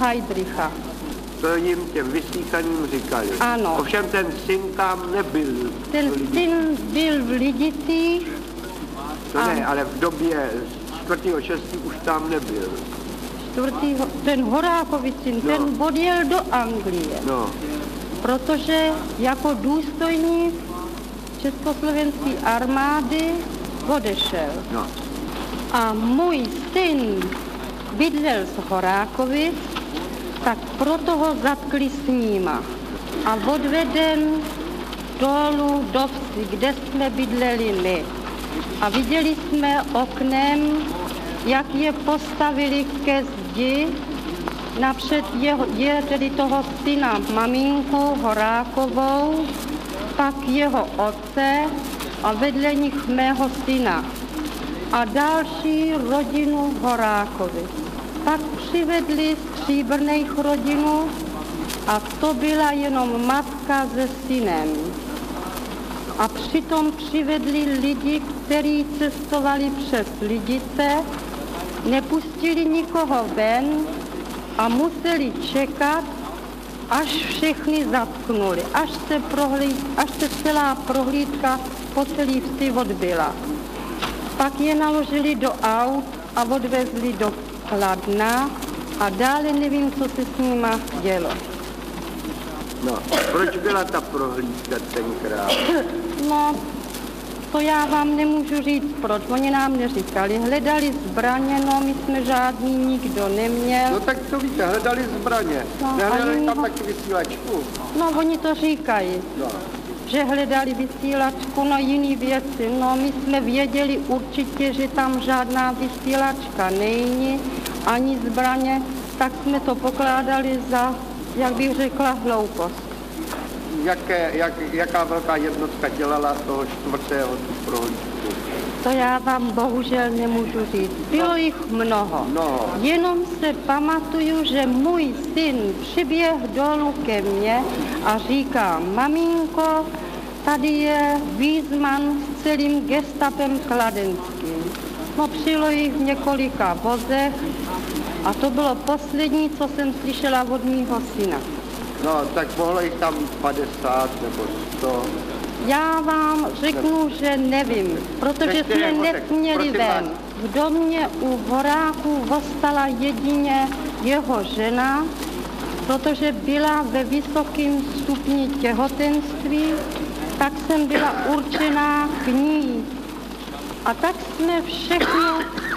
Heidricha. To jim těm vyslíchaným říkali. Ano. Ovšem ten syn tam nebyl. Ten syn byl v Lidicích. To ne, ale v době 4.6. už tam nebyl. Ten Horákovic syn, ten odjel do Anglie. No. Protože jako důstojník československé armády odešel. No. A můj syn bydlel z Horákovic, tak proto ho zatkli s níma. A odveden dolů do vsi, kde jsme bydleli my. A viděli jsme oknem, jak je postavili ke zdi, napřed je tedy toho syna maminku Horákovou, pak jeho otce a vedle nich mého syna a další rodinu Horákovi. Pak přivedli z Stříbrných rodinu a to byla jenom matka se synem. A přitom přivedli lidi, kteří cestovali přes Lidice, nepustili nikoho ven a museli čekat, až všechny zatknuli, až se celá prohlídka po celý vsi odbyla. Pak je naložili do aut a odvezli do Kladna a dále nevím, co se s nima dělo. No, proč byla ta prohlídka tenkrát? No, to já vám nemůžu říct, proč. Oni nám neříkali. Hledali zbraně, no my jsme žádný nikdo neměl. No tak to víte, hledali zbraně. No, Nehledali tam taky vysílačku. No, oni to říkají. No. Že hledali vysílačku, no jiný věci. No, my jsme věděli určitě, že tam žádná vysílačka není, ani zbraně, tak jsme to pokládali za, jak bych řekla, hloupost. Jaká velká jednotka dělala toho 4. tu prohlídku? To já vám bohužel nemůžu říct. Bylo jich mnoho. No. Jenom se pamatuju, že můj syn přiběh dolů ke mně a říká, maminko, tady je výzman s celým gestapem kladenským. No, přijelo jich v několika vozech a to bylo poslední, co jsem slyšela od mýho syna. No, tak mohlo jich tam 50 nebo 100. Já vám řeknu, že nevím, protože jsme nesměli ven. V domě u Horáků ostala jedině jeho žena, protože byla ve vysokém stupni těhotenství, tak jsem byla určená k ní. A tak jsme všechno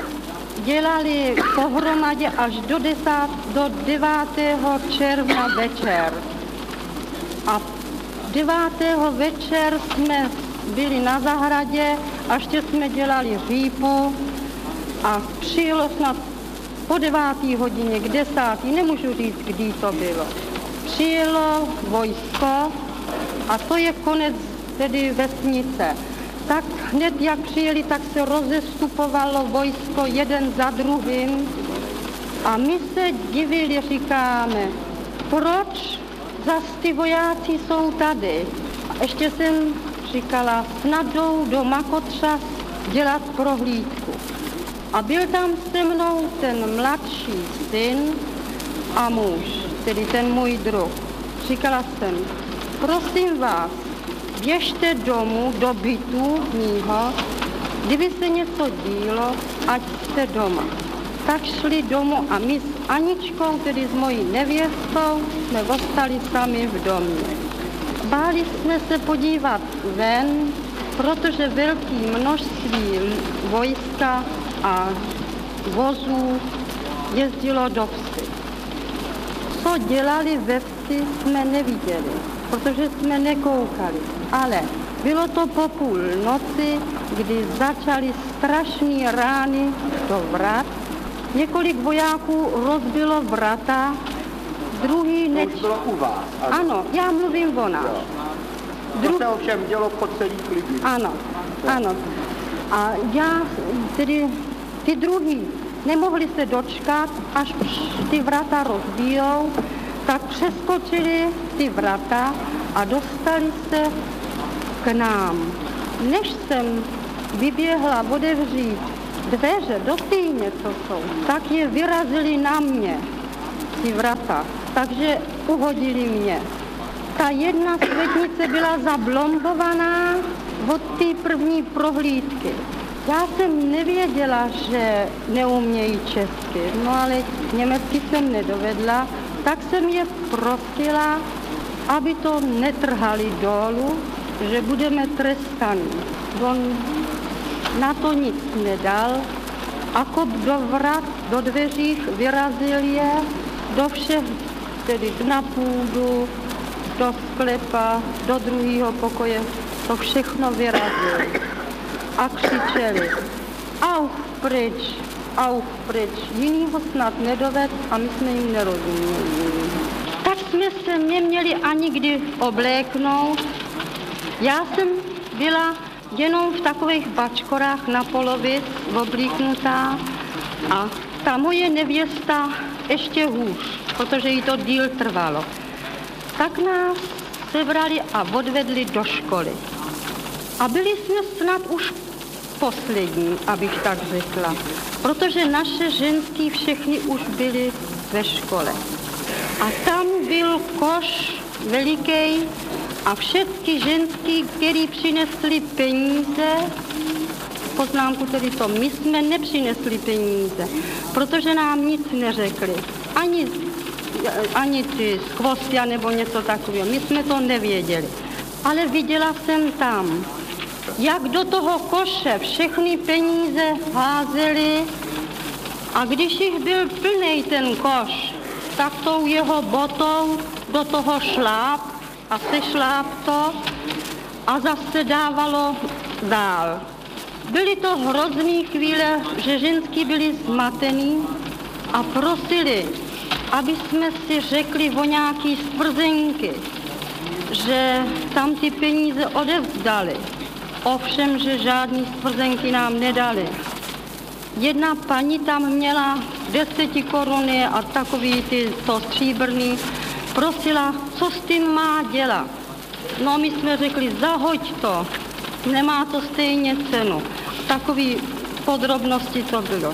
dělali pohromadě až do 9. června večer. A 9. večer jsme byli na zahradě a ještě jsme dělali řípu a přijelo snad po 9. hodině k 10. nemůžu říct, kdy to bylo. Přijelo vojsko a to je konec tedy vesnice. Tak hned jak přijeli, tak se rozestupovalo vojsko jeden za druhým a my se divili, říkáme, proč zas ty vojáci jsou tady. A ještě jsem říkala, snad jdou do Makotřas dělat prohlídku. A byl tam se mnou ten mladší syn a muž, tedy ten můj druh. Říkala jsem, prosím vás, běžte domů, do bytu mýho, kdyby se něco dílo, ať jste doma. Tak šli domů a my s Aničkou, tedy s mojí nevěstou, jsme ostali sami v domě. Báli jsme se podívat ven, protože velké množství vojska a vozů jezdilo do vsi. Co dělali ve vsi, jsme neviděli, protože jsme nekoukali. Ale bylo to po půl noci, kdy začaly strašné rány do vrat. Několik vojáků rozbilo vrata, druhý To už bylo u vás. Ano, já mluvím o nás. To se ovšem dělo po celý Lidici. Ano, ano. A já, tedy ty druhý, nemohli se dočkat, až ty vrata rozbijou, tak přeskočili ty vrata a dostali se k nám. Než jsem vyběhla otevřít dveře do týně, co jsou, tak je vyrazili na mě. ty vrata, takže uhodili mě. Ta jedna světnice byla zablombovaná od té první prohlídky. Já jsem nevěděla, že neumějí česky, no ale německy jsem nedovedla, tak jsem je prosila, aby to netrhali dolů, že budeme trestaní. On na to nic nedal a kop do vrat, do dveřích vyrazil je do všech, tedy na půdu, do sklepa, do druhého pokoje, to všechno vyrazil. A křičeli, auf pryč, jinýho snad nedoved a my jsme jim nerozuměli. Tak jsme se neměli ani kdy obléknout. Já jsem byla jenom v takových bačkorách na polovic oblíknutá a ta moje nevěsta ještě hůř, protože jí to díl trvalo. Tak nás sebrali a odvedli do školy. A byli jsme snad už poslední, abych tak řekla, protože naše ženský všechny už byly ve škole. A tam byl koš veliký a všechny ženský, který přinesli peníze, poznámku tedy to, my jsme nepřinesli peníze, protože nám nic neřekli, ani ty skvostia nebo něco takového, my jsme to nevěděli. Ale viděla jsem tam, jak do toho koše všechny peníze házeli a když jich byl plný ten koš, tak tou jeho botou do toho šláp a sešláp to a zase dávalo dál. Byly to hrozný chvíle, že ženský byli zmatený a prosili, aby jsme si řekli o nějaký stvrzenky, že tam ty peníze odevzdali. Ovšem, že žádný stvrzenky nám nedali. Jedna paní tam měla 10 koruny a takový to stříbrný. Prosila, co s tím má dělat. No my jsme řekli, zahoď to, nemá to stejně cenu. Takový podrobnosti to bylo.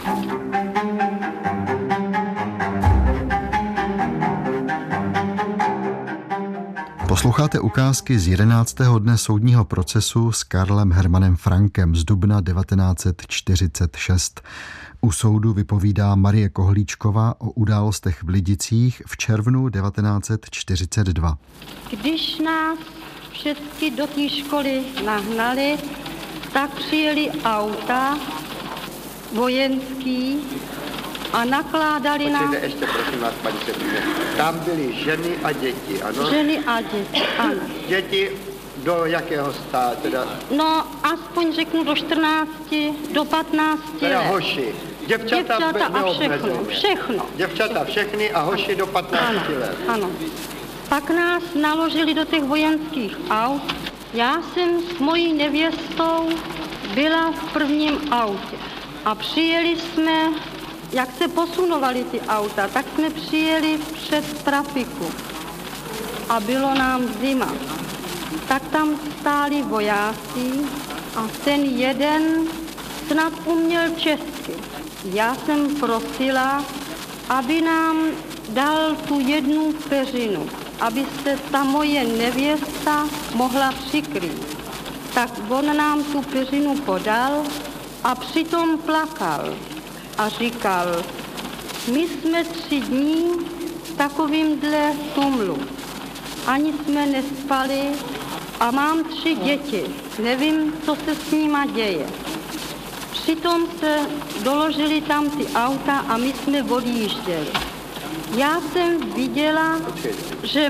Posloucháte ukázky z 11. dne soudního procesu s Karlem Hermanem Frankem z dubna 1946. U soudu vypovídá Marie Kohlíčková o událostech v Lidicích v červnu 1942. Když nás všechny do té školy nahnali, tak přijeli auta vojenský a nakládali nám... Ještě prosím vás, paní Sedmine. Tam byly ženy a děti, ano? Ženy a děti, ano. Děti do jakého státu? No, aspoň řeknu do 14, do 15 let. Teda hoši. Děvčata a všechno. Děvčata všechny a hoši do 15 let. Ano. Pak nás naložili do těch vojenských aut. Já jsem s mojí nevěstou byla v prvním autě. A přijeli jsme, jak se posunovaly ty auta, tak jsme přijeli před trafiku. A bylo nám zima. Tak tam stáli vojáci a ten jeden snad uměl česky. Já jsem prosila, aby nám dal tu jednu peřinu, aby se ta moje nevěsta mohla přikrýt. Tak on nám tu peřinu podal a přitom plakal a říkal, my jsme 3 dní v takovýmhle tumlu. Ani jsme nespali a mám 3 děti. Nevím, co se s nima děje. Přitom se doložili tam ty auta a my jsme odjížděli. Já jsem viděla, že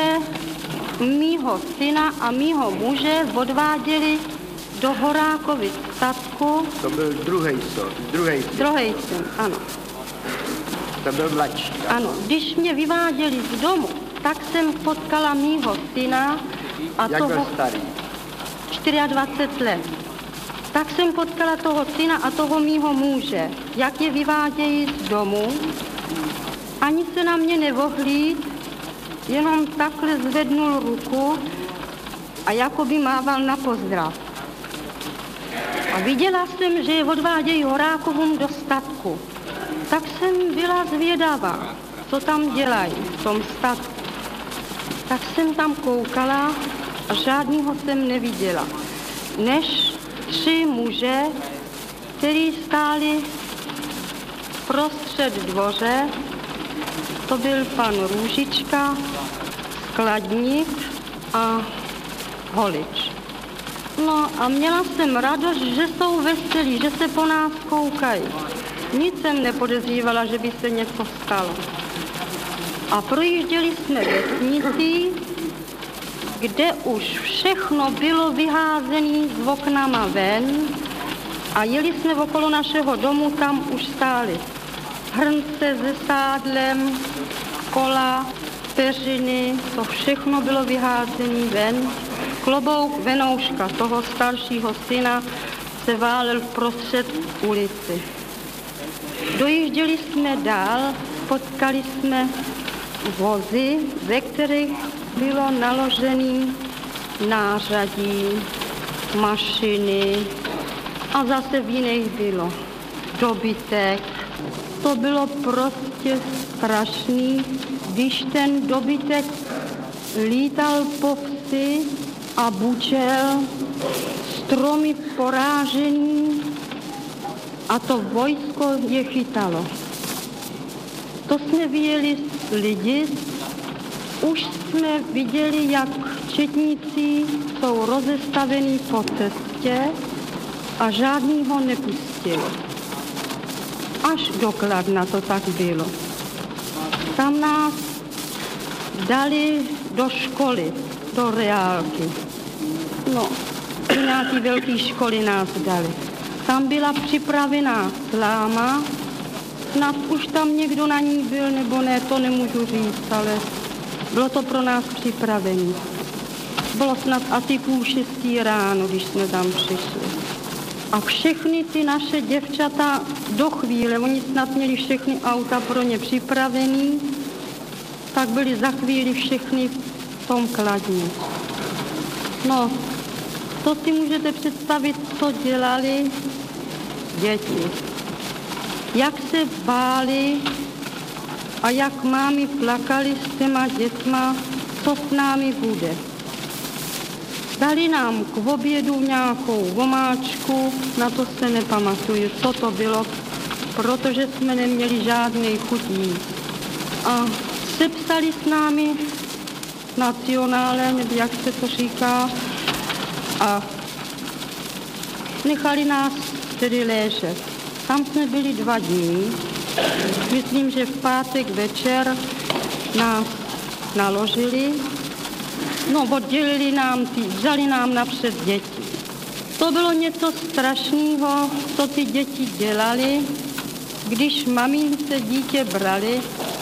mýho syna a mýho muže odváděli do Horákovic statku. To byl druhý syn, ano. To byl mladší. Ano, když mě vyváděli z domu, tak jsem potkala mýho syna a jak toho... byl starý? 24 let. Tak jsem potkala toho syna a toho mýho muže, jak je vyvádějí z domu. Ani se na mě nevohlíd, jenom takhle zvednul ruku a jakoby mával na pozdrav. A viděla jsem, že je odvádějí Horákovům do statku. Tak jsem byla zvědavá. co tam dělají v tom statku. Tak jsem tam koukala a žádnýho jsem neviděla, než 3 muže, kteří stáli prostřed dvoře. To byl pan Růžička, skladník a holič. No a měla jsem radost, že jsou veselí, že se po nás koukají. Nic jsem nepodezřívala, že by se něco stalo. A projížděli jsme vesnicí, kde už všechno bylo vyházené z oknama ven a jeli jsme okolo našeho domu, tam už stály hrnce se sádlem, kola, peřiny, to všechno bylo vyházené ven. Klobouk Venouška, toho staršího syna, se válel prostřed ulici. Dojížděli jsme dál, potkali jsme vozy, ve kterých bylo naložený nářadí, mašiny a zase v jiných bylo dobytek. To bylo prostě strašný, když ten dobytek lítal po vsi a bučel, stromy porážený a to vojsko je chytalo. To jsme viděli lidi, už jsme viděli, jak četníci jsou rozestavený po cestě a žádnýho nepustili. Až do Kladna to tak bylo. Tam nás dali do školy, do reálky. No, do nějaké velké školy nás dali. Tam byla připravená sláma, snad už tam někdo na ní byl, nebo ne, to nemůžu říct, ale bylo to pro nás připravené. Bylo snad asi 5:30 ráno, když jsme tam přišli. A všechny ty naše děvčata do chvíle, oni snad měli všechny auta pro ně připravený, tak byli za chvíli všechny v tom Kladně. No, to si můžete představit, co dělali děti. Jak se báli a jak mámy plakali s těma dětma, co s námi bude. Dali nám k obědu nějakou omáčku, na to se nepamatuju, co to bylo, protože jsme neměli žádný chutí. A sepsali s námi nacionále, nebo jak se to říká, a nechali nás tedy léžet. Tam jsme byli 2 dní. Myslím, že v pátek večer nás naložili. No, oddělili nám vzali nám napřed děti. To bylo něco strašného, co ty děti dělali, když mamince dítě brali.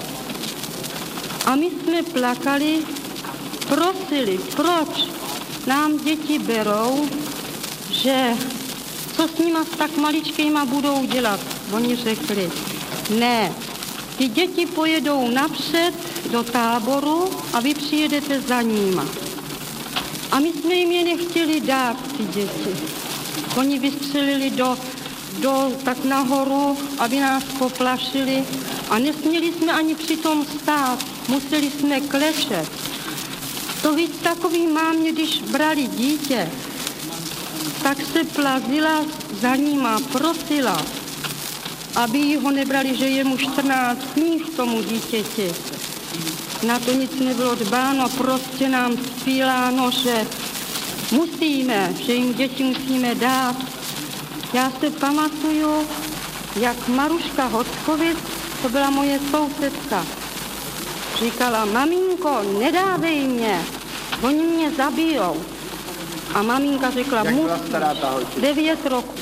A my jsme plakali, prosili, proč nám děti berou, že co s nima s tak maličkýma budou dělat. Oni řekli, ne, ty děti pojedou napřed do táboru a vy přijedete za nima. A my jsme jim je nechtěli dát, ty děti. Oni vystřelili tak nahoru, aby nás poplašili a nesměli jsme ani přitom stát, museli jsme klečet. To víc takový mámě, když brali dítě, tak se plazila za nima, prosila, aby jí ho nebrali, že je mu 14 dní k tomu dítěti. Na to nic nebylo dbáno, prostě nám spíláno, že musíme, že jim děti musíme dát. Já se pamatuju, jak Maruška Hockovic, to byla moje sousedka, říkala, maminko, nedávej mě, oni mě zabijou. A maminka řekla, jak byla stará ta holčička? 9 roků.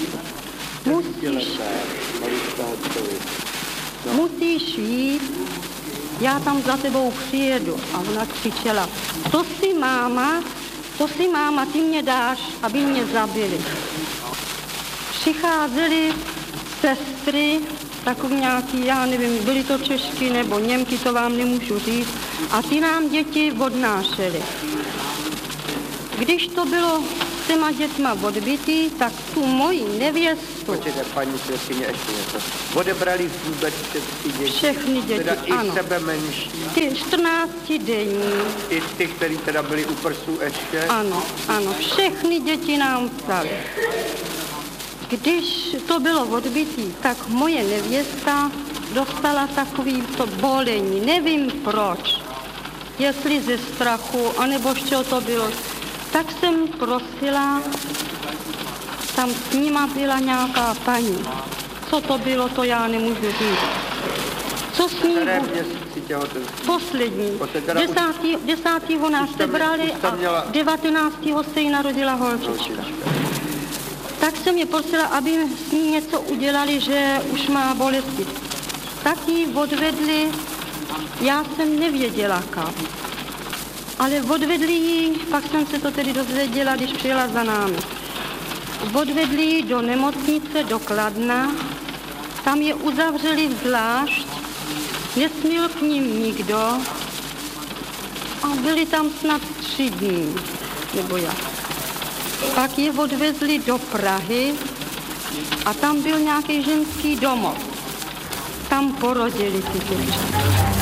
Musíš jít, já tam za tebou přijedu. A ona křičela, to si máma, ty mě dáš, aby mě zabili. Přicházely sestry, takový nějaký, já nevím, byly to Češky nebo Němky, to vám nemůžu říct, a ty nám děti odnášely. Když to bylo s těma dětma odbytý, tak tu moji nevěstu Počkejte, paní svědkyně, ještě něco. Odebrali vůbec všechny děti? Všechny děti, teda ano. I sebe menší? Ty 14denní. I ty, který teda byli u prsů ještě? Ano, všechny děti nám vzali. Když to bylo odbytí, tak moje nevěsta dostala takový to bolení. Nevím proč. Jestli ze strachu, anebo z čeho to bylo. Tak jsem prosila, tam s nima byla nějaká paní. Co to bylo, to já nemůžu říct. Co s ní? Které měsíci těhotenství? Poslední. 10. nás sebrali a 19. se jí narodila holčička. Tak jsem je prosila, aby s ní něco udělali, že už má bolesti. Tak ji odvedli, já jsem nevěděla kam. Ale odvedli ji, pak jsem se to tedy dozvěděla, když přijela za námi. Odvedli ji do nemocnice, do Kladna, tam je uzavřeli zvlášť, nesměl k ním nikdo a byli tam snad 3 dny, nebo jak. Pak je odvezli do Prahy a tam byl nějaký ženský domov. Tam porodili ty děti.